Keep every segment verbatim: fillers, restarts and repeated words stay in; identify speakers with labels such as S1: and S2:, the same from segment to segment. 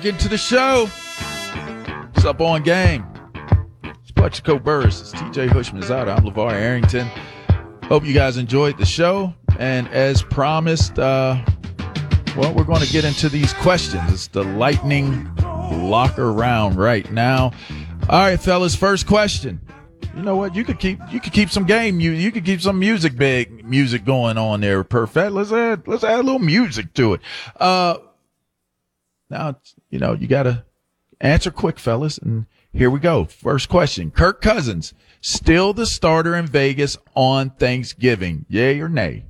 S1: Get to the show. What's up on game? It's Plexico Burris. It's T J Hushmanzada. I'm LeVar Arrington. Hope you guys enjoyed the show. And as promised, uh, well, we're going to get into these questions. It's the lightning locker round right now. All right, fellas, first question. You know what? You could keep you could keep some game. You you could keep some music big music going on there. Perfect. Let's add let's add a little music to it. Uh, now you know you gotta answer quick, fellas. And here we go. First question: Kirk Cousins still the starter in Vegas on Thanksgiving? Yay or nay?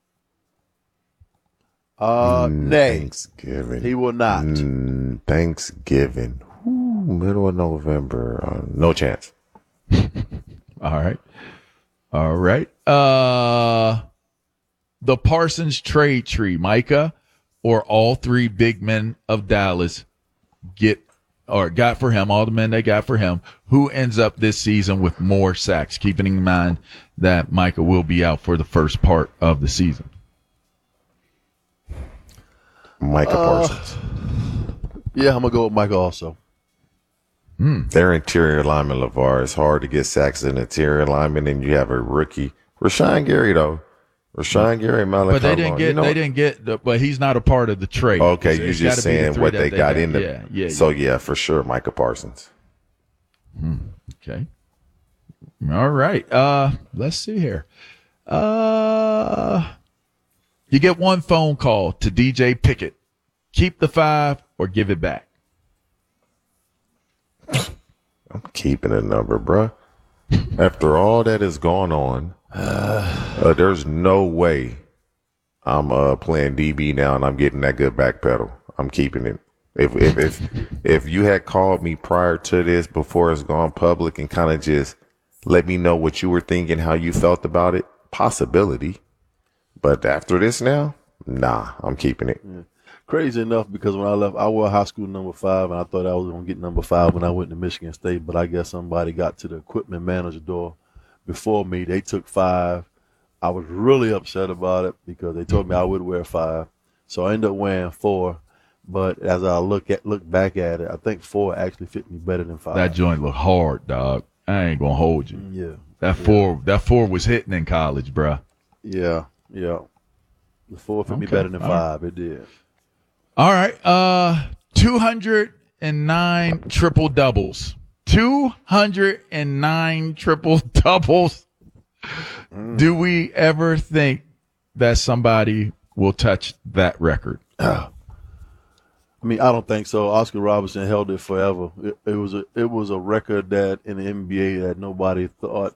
S2: Uh,
S3: Mm,
S2: nay.
S3: Thanksgiving.
S2: He will not.
S3: Mm, Thanksgiving. Ooh, middle of November. Uh, no chance.
S1: All right. All right. Uh, the Parsons trade tree, Micah, or all three big men of Dallas get or got for him, all the men they got for him, who ends up this season with more sacks, keeping in mind that Micah will be out for the first part of the season.
S3: Micah
S2: Uh,
S3: Parsons.
S2: Yeah, I'm gonna go with Michael also.
S3: Their interior lineman, LeVar. It's hard to get sacks in interior lineman, and you have a rookie. Rashawn Gary, though. Rashawn Gary, Malachi
S1: But they didn't
S3: Long.
S1: get,
S3: You know-
S1: they didn't get, the, but he's not a part of the trade.
S3: Okay,
S1: It's-
S3: you're
S1: it's
S3: just
S1: gotta be the
S3: saying
S1: three
S3: what
S1: that
S3: they got in the.
S1: Yeah, yeah.
S3: So,
S1: yeah.
S3: yeah, for sure, Micah Parsons.
S1: Okay. All right. Uh, let's see here. Uh, you get one phone call to D J Pickett. Keep the five or give it back.
S3: I'm keeping a number, bruh. After all that is going on, uh, there's no way I'm uh, playing D B now and I'm getting that good back pedal. I'm keeping it. If if if if you had called me prior to this, before it's gone public, and kind of just let me know what you were thinking, how you felt about it, possibility. But after this now, nah, I'm keeping it.
S2: Crazy enough, because when I left, I wore high school number five, and I thought I was gonna get number five when I went to Michigan State. But I guess somebody got to the equipment manager door before me. They took five. I was really upset about it because they told me I would wear five, so I ended up wearing four. But as I look at look back at it, I think four actually fit me better than five.
S1: That joint look hard, dog. I ain't gonna hold you.
S2: yeah,
S1: That four, that four was hitting in college, bruh.
S2: yeah, yeah. The four fit me
S1: Okay,
S2: better than
S1: all
S2: five. It did.
S1: All right. Uh, two hundred nine triple doubles. two hundred nine triple doubles. Do we ever think that somebody will touch that record?
S2: I mean, I don't think so. Oscar Robertson held it forever. It, it was a it was a record that in the N B A that nobody thought